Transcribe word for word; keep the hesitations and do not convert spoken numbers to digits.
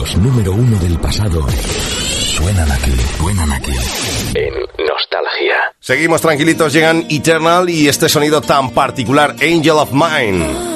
Los número uno del pasado suenan aquí, suenan aquí. En Nostalgia. Seguimos tranquilitos, llegan Eternal y este sonido tan particular, Angel of Mine.